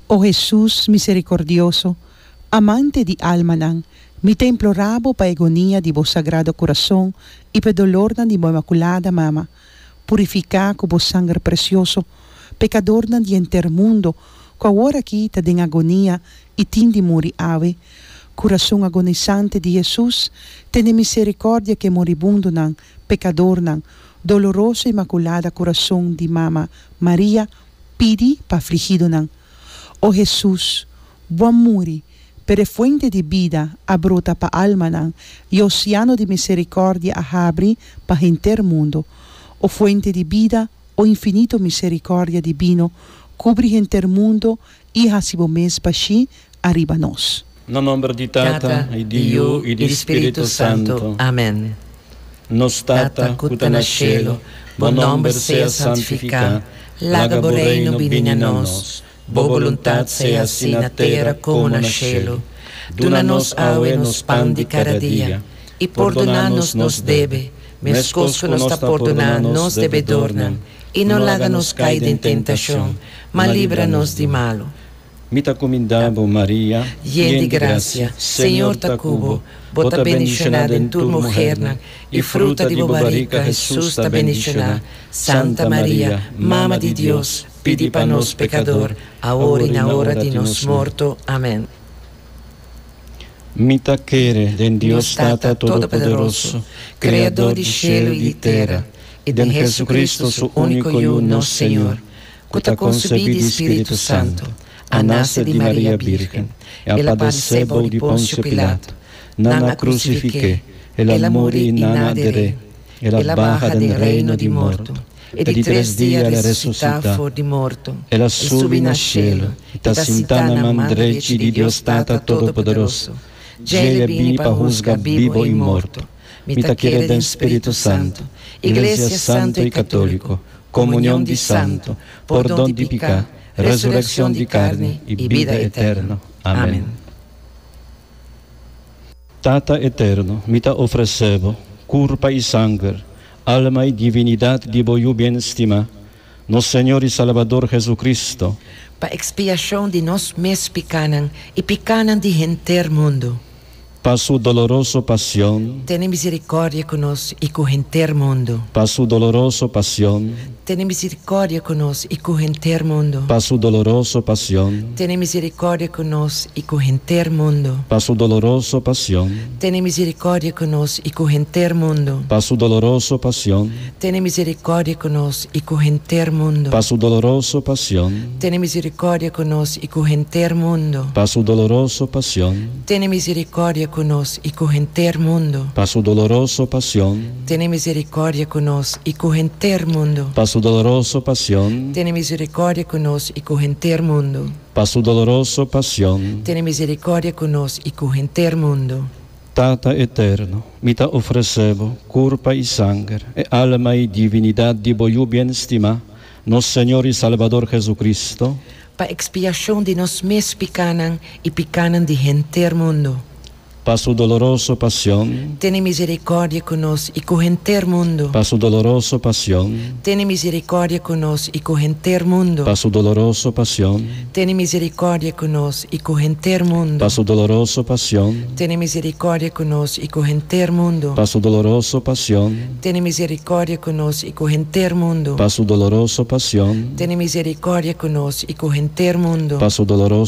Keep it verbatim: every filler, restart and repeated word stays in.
Oh Jesús misericordioso, amante di alma, mi te imploravo pa agonia di vos sagrado corazón y pe dolor di mo imaculada mama, purificar con vos sangue precioso, pecador di enter mundo, qua ora quita den agonia y tindi muri ave, corazón agonizante di Jesús, tene misericordia que moribundo nan, pecador nan, doloroso imaculada corazón di mama María, pidi pa afligido nan. Oh Jesús, buen muri, per fuente di vida abrota pa alma nan, y oceano di misericordia ahabri pa enter mundo. O fuente di vida, o infinito misericordia divino, cubri enter mundo, y hasibo mes pa shi arriba nos. No nombre di Tata, e di Dio, e di Spirito Santo. Amen. Nos Tata, cuta na cielo, bon nombre sea santificado, laga bo reino vini a nos, bo voluntad sea assim na terra como na cielo. Dona-nos aue nos pan de cada dia, e perdona-nos nos debe, mescos que nos está perdonando nos devedornan, e não laga-nos cair em tentação, mas livra-nos de malo. Mita comindabo Maria, llena de gracia, Senhor ta cubo, bota bendicionada em tu mujer, e fruta de bobarica Jesus ta bendicionada. Santa Maria, Mama de Deus, pedi para nós pecador, agora e na hora de nos morto. Amém. Mita quere den Deus Tata Todo-Poderoso, Criador de cielo e de terra, e de Jesucristo, su único e nosso Senhor, que ta concebido de Espírito Santo, a nasce de Maria Virgem, ela padeceu de Pôncio Pilato, nana crucifique, ela morì e nana adere, ela barra del reino di morto, e di três dias ela ressuscita de morto, ela subi na cielo, e ta sintana mandrete di Deus Tata Todo-Poderoso, Ele vini pa juzgar vivo e morto, mita quiere del Espírito Santo, Iglesia Santo e Católico, comunhão de santo, perdão de pecado, resurrección de carne y vida eterna. Amén. Tata eterno, mi te ofrecebo, curpa y sangre, alma y divinidad de voyu bien estima, nos Señor y Salvador Jesucristo, pa expiación de nos mes picanan y picanan de enter mundo. Pa su doloroso pasión, ten misericordia con nos y con enter mundo. Pa su doloroso pasión, ten misericordia con nos y con enter mundo. Pa su doloroso pasión, ten misericordia con nos y con enter mundo. Pa su doloroso pasión, ten misericordia con nos y con enter mundo. Pa su doloroso pasión, ten misericordia con nos y con enter mundo. Pa su doloroso pasión, ten misericordia con nos y con enter mundo. Pa su doloroso pasión, ten misericordia con nos y con enter mundo. Pa su doloroso pasión, ten misericordia con nos y con enter mundo. Pa su doloroso pasión, ten misericordia con nos y con enter mundo. Pa su doloroso pasión, ten misericordia con nos y con enter mundo. Tata eterno, mi te ofrecebo, curpa y sangre, e alma y divinidad de voyu bien estima, nos Señor y Salvador Jesucristo, pa expiación de nos mes picanan y picanan de enter mundo. Pa su doloroso pasión, ten misericordia con nos y con enter mundo. Pa su doloroso pasión, ten misericordia con nos y con enter mundo. Pa su doloroso pasión, ten misericordia con nos y con enter mundo. Pa su doloroso pasión, ten misericordia con nos y con enter mundo. Pa su doloroso pasión, ten misericordia con nos y con enter mundo. Pa su doloroso pasión, ten misericordia con nos y con enter mundo. Pa su doloroso